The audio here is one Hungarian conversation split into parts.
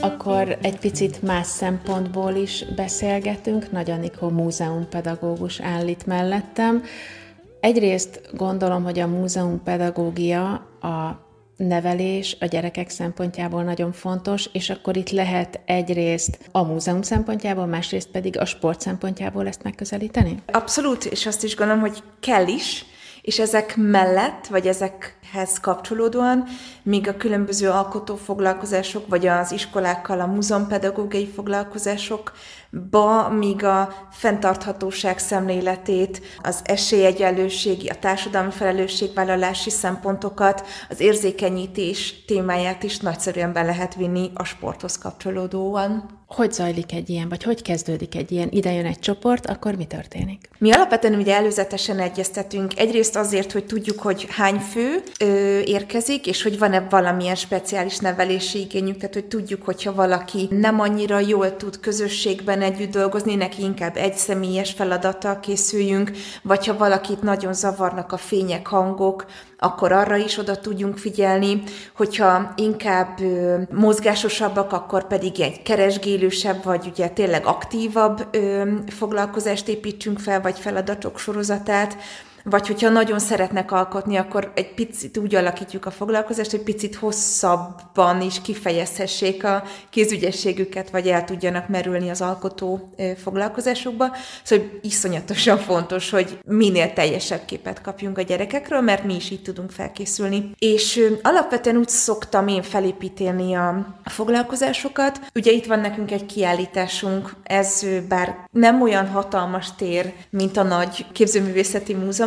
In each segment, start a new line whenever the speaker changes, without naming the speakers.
Akkor egy picit más szempontból is beszélgetünk. Nagy Anikó múzeumpedagógus áll itt mellettem. Egyrészt gondolom, hogy a múzeumpedagógia, a nevelés a gyerekek szempontjából nagyon fontos, és akkor itt lehet egyrészt a múzeum szempontjából, másrészt pedig a sport szempontjából ezt megközelíteni?
Abszolút, és azt is gondolom, hogy kell is, és ezek mellett, vagy ezekhez kapcsolódóan, míg a különböző alkotófoglalkozások, vagy az iskolákkal a múzeumpedagógiai foglalkozásokba, míg a fenntarthatóság szemléletét, az esélyegyenlőségi, a társadalmi felelősségvállalási szempontokat, az érzékenyítés témáját is nagyszerűen be lehet vinni a sporthoz kapcsolódóan.
Hogy zajlik egy ilyen, vagy hogy kezdődik egy ilyen? Ide jön egy csoport, akkor mi történik?
Mi alapvetően ugye előzetesen egyeztetünk. Egyrészt azért, hogy tudjuk, hogy hány fő érkezik, és hogy van-e valamilyen speciális nevelési igényük, tehát hogy tudjuk, hogyha valaki nem annyira jól tud közösségben együtt dolgozni, neki inkább egy személyes feladattal készüljünk, vagy ha valakit nagyon zavarnak a fények, hangok, akkor arra is oda tudjunk figyelni, hogyha inkább mozgásosabbak, akkor pedig egy keresgélősebb, vagy ugye tényleg aktívabb foglalkozást építsünk fel, vagy feladatok sorozatát, vagy hogyha nagyon szeretnek alkotni, akkor egy picit úgy alakítjuk a foglalkozást, hogy picit hosszabban is kifejezhessék a kézügyességüket, vagy el tudjanak merülni az alkotó foglalkozásokba. Szóval iszonyatosan fontos, hogy minél teljesebb képet kapjunk a gyerekekről, mert mi is így tudunk felkészülni. És alapvetően úgy szoktam én felépíteni a foglalkozásokat. Ugye itt van nekünk egy kiállításunk, ez bár nem olyan hatalmas tér, mint a nagy képzőművészeti múzeum,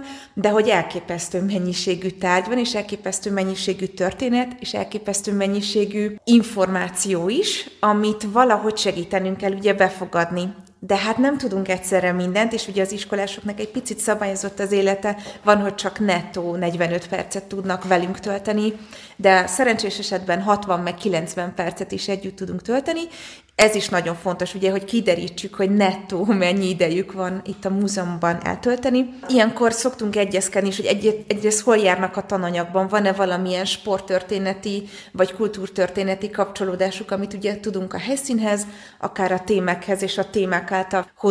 de hogy elképesztő mennyiségű tárgy van, és elképesztő mennyiségű történet, és elképesztő mennyiségű információ is, amit valahogy segítenünk kell ugye befogadni. De hát nem tudunk egyszerre mindent, és ugye az iskolásoknak egy picit szabályozott az élete, van, hogy csak nettó 45 percet tudnak velünk tölteni, de szerencsés esetben 60 meg 90 percet is együtt tudunk tölteni. Ez is nagyon fontos, ugye, hogy kiderítsük, hogy nettó mennyi idejük van itt a múzeumban eltölteni. Ilyenkor szoktunk egyezkedni is, hogy egyrészt hol járnak a tananyagban, van-e valamilyen sporttörténeti vagy kultúrtörténeti kapcsolódásuk, amit ugye tudunk a helyszínhez, akár a témákhez és a témák által